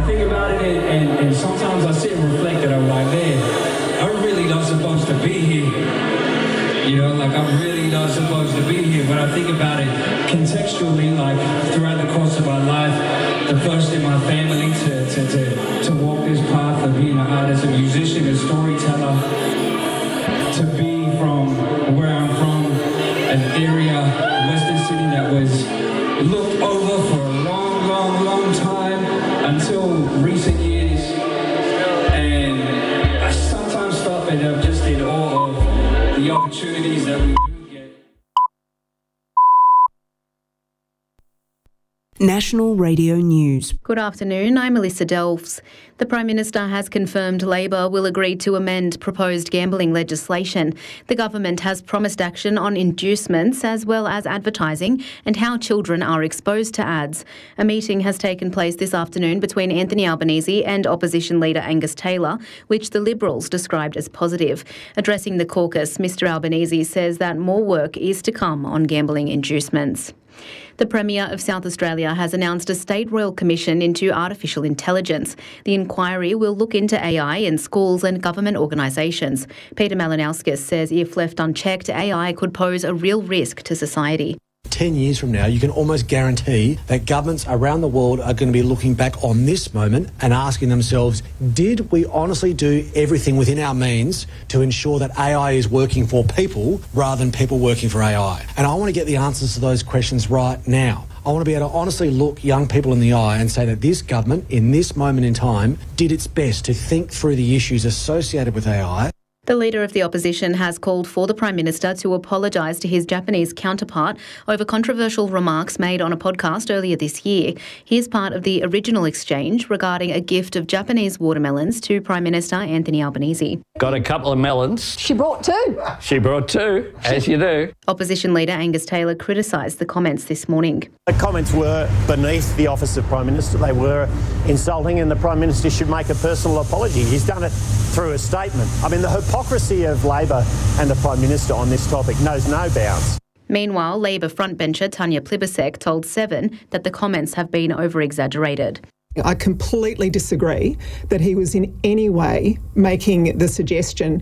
think about it, and sometimes I sit and reflect that I'm like, man, I'm really not supposed to be here. You know, like I'm really not supposed to be here. But I think about it contextually, like throughout the course of my life, the first in my family to walk this path of being an artist, a musician, a storyteller, to be from where I'm from, an area, Western Sydney, that was looked over for a long time until recent years. And I sometimes stop and I'm just in awe of the opportunities that we do get. National Radio News. Good afternoon, I'm Melissa Delves. The Prime Minister has confirmed Labor will agree to amend proposed gambling legislation. The government has promised action on inducements as well as advertising and how children are exposed to ads. A meeting has taken place this afternoon between Anthony Albanese and opposition leader Angus Taylor, which the Liberals described as positive. Addressing the caucus, Mr Albanese says that more work is to come on gambling inducements. The Premier of South Australia has announced a state royal commission into artificial intelligence. The inquiry will look into AI in schools and government organisations. Peter Malinauskas says if left unchecked, AI could pose a real risk to society. 10 years from now, you can almost guarantee that governments around the world are going to be looking back on this moment and asking themselves, did we honestly do everything within our means to ensure that AI is working for people rather than people working for AI? And I want to get the answers to those questions right now. I want to be able to honestly look young people in the eye and say that this government, in this moment in time, did its best to think through the issues associated with AI. The Leader of the Opposition has called for the Prime Minister to apologise to his Japanese counterpart over controversial remarks made on a podcast earlier this year. He is part of the original exchange regarding a gift of Japanese watermelons to Prime Minister Anthony Albanese. Got a couple of melons. She brought two. She brought two, as you do. Opposition Leader Angus Taylor criticised the comments this morning. The comments were beneath the office of Prime Minister. They were insulting, and the Prime Minister should make a personal apology. He's done it through a statement. I mean, the hypocrisy of Labor and the Prime Minister on this topic knows no bounds. Meanwhile, Labor frontbencher Tanya Plibersek told Seven that the comments have been over-exaggerated. I completely disagree that he was in any way making the suggestion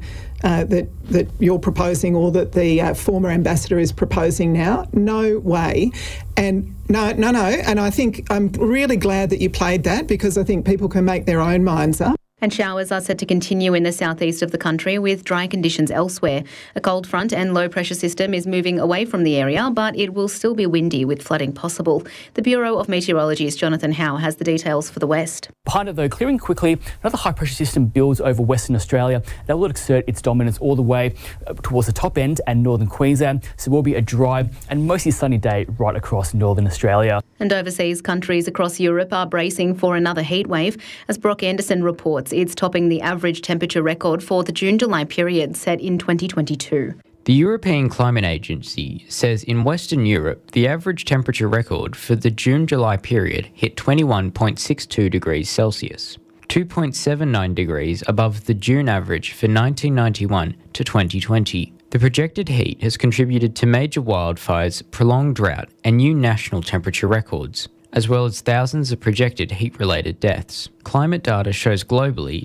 that you're proposing or that the former ambassador is proposing now. No way. And no. And I think I'm really glad that you played that, because I think people can make their own minds up. And showers are set to continue in the southeast of the country with dry conditions elsewhere. A cold front and low pressure system is moving away from the area, but it will still be windy with flooding possible. The Bureau of Meteorology's Jonathan Howe has the details for the west. Behind it though, clearing quickly, another high pressure system builds over Western Australia. That will exert its dominance all the way towards the top end and northern Queensland. So it will be a dry and mostly sunny day right across northern Australia. And overseas countries across Europe are bracing for another heat wave. As Brock Anderson reports, it's topping the average temperature record for the June-July period set in 2022. The European Climate Agency says in Western Europe, the average temperature record for the June-July period hit 21.62 degrees Celsius, 2.79 degrees above the June average for 1991 to 2020. The projected heat has contributed to major wildfires, prolonged drought, and new national temperature records, as well as thousands of projected heat-related deaths. Climate data shows globally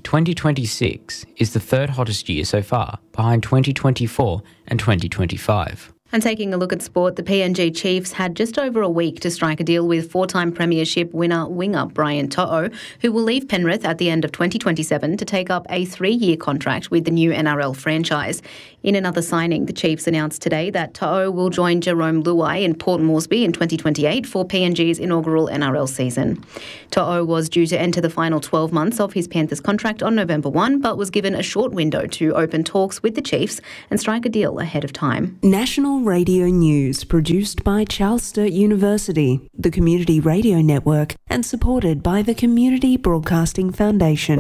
2026 is the third hottest year so far, behind 2024 and 2025. And taking a look at sport, the PNG Chiefs had just over a week to strike a deal with four-time premiership winner winger Brian To'o, who will leave Penrith at the end of 2027 to take up a 3-year contract with the new NRL franchise. In another signing, the Chiefs announced today that To'o will join Jerome Luai in Port Moresby in 2028 for PNG's inaugural NRL season. To'o was due to enter the final 12 months of his Panthers contract on November 1, but was given a short window to open talks with the Chiefs and strike a deal ahead of time. National Radio News, produced by Charles Sturt University, the Community Radio Network, and supported by the Community Broadcasting Foundation.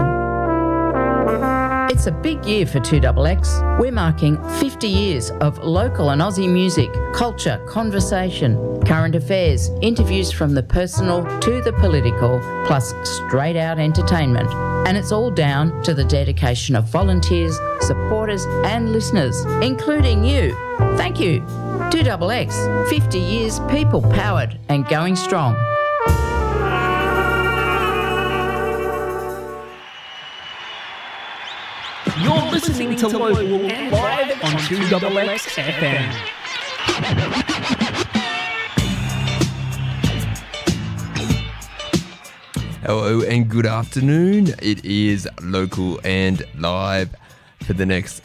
It's a big year for 2XX. We're marking 50 years of local and Aussie music, culture, conversation, current affairs, interviews from the personal to the political, plus straight out entertainment. And it's all down to the dedication of volunteers, supporters and listeners, including you. Thank you. 2XX, 50 years people powered and going strong. You're listening to Local and Live on 2XX FM. Hello and good afternoon. It is Local and Live for the next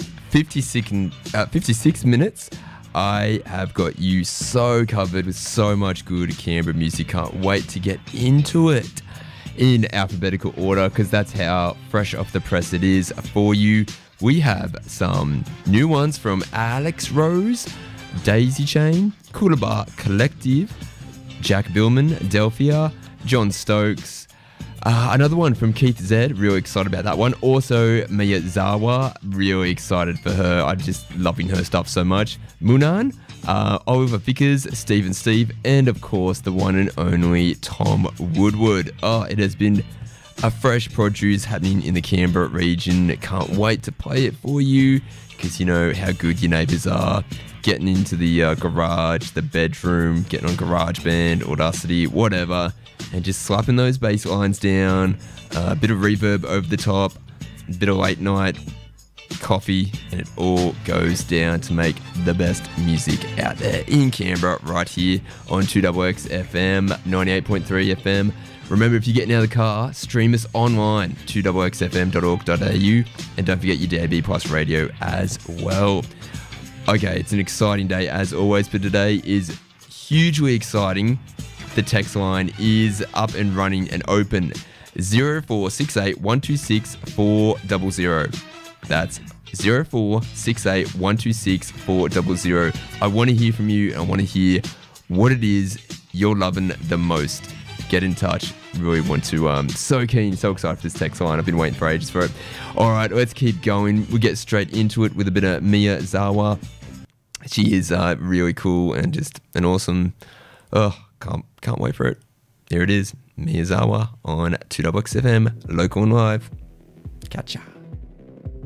56 minutes. I have got you so covered with so much good Canberra music. Can't wait to get into it in alphabetical order because that's how fresh off the press it is for you. We have some new ones from Alex Rose, Daisy Chain, Coolabah Collective, Jack Billman, Delphia, John Stokes, another one from Keith Zed, really excited about that one. Also Mia Zawa, really excited for her. I'm just loving her stuff so much. Munan, Oliver Vickers, Steve, and of course the one and only Tom Woodward. Oh, it has been a fresh produce happening in the Canberra region. Can't wait to play it for you because you know how good your neighbours are. Getting into the garage, the bedroom, getting on GarageBand, Audacity, whatever, and just slapping those bass lines down, a bit of reverb over the top, a bit of late night coffee, and it all goes down to make the best music out there in Canberra right here on 2XX FM, 98.3 FM. Remember, if you're getting out of the car, stream us online, 2xfm.org.au, and don't forget your DAB Plus radio as well. Okay, it's an exciting day as always, but today is hugely exciting. The text line is up and running and open, 0468 126 400. That's 0468 126 400. I want to hear from you. I want to hear what it is you're loving the most. Get in touch. Really want to, so keen, so excited for this text line. I've been waiting for ages for it. All right, let's keep going. We'll get straight into it with a bit of Mia Zawa. She is really cool and just an awesome, can't wait for it. Here it is, Mia Zawa on 2XX FM, Local and Live. Catch ya.